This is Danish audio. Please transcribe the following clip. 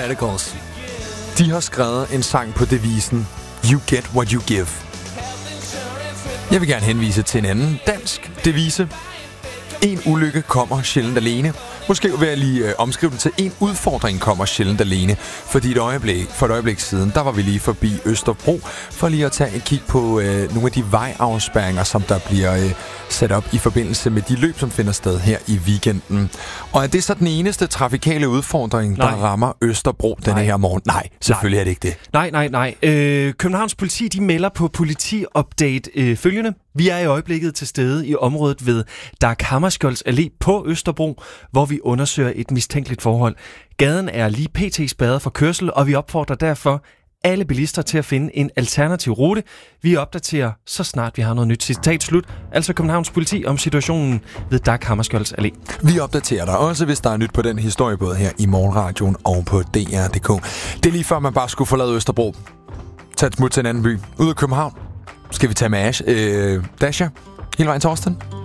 Radicals. De har skrevet en sang på devisen You get what you give. Jeg vil gerne henvise til en anden dansk devise. En ulykke kommer sjældent alene. Måske vil jeg lige omskrive det til en udfordring kommer sjældent alene. Fordi for et øjeblik siden, der var vi lige forbi Østerbro, for lige at tage et kig på nogle af de vejafspærringer, som der bliver sat op i forbindelse med de løb, som finder sted her i weekenden. Og er det så den eneste trafikale udfordring, der rammer Østerbro denne her morgen? Nej, selvfølgelig er det ikke det. Nej. Københavns politi, de melder på politi-update følgende. Vi er i øjeblikket til stede i området ved Dag Hammarskjolds Allé på Østerbro, hvor vi undersøger et mistænkeligt forhold. Gaden er lige pt. Spærret for kørsel, og vi opfordrer derfor alle bilister til at finde en alternativ rute. Vi opdaterer, så snart vi har noget nyt. Citat slut. Altså Københavns politi om situationen ved Dag Hammarskjolds Allé. Vi opdaterer dig også, hvis der er nyt på den historie, både her i Morgenradioen og på DR.dk. Det er lige før, man bare skulle forlade Østerbro. Tag et smut til en anden by. Ud af København skal vi tage med Dasha hele vejen til Austin.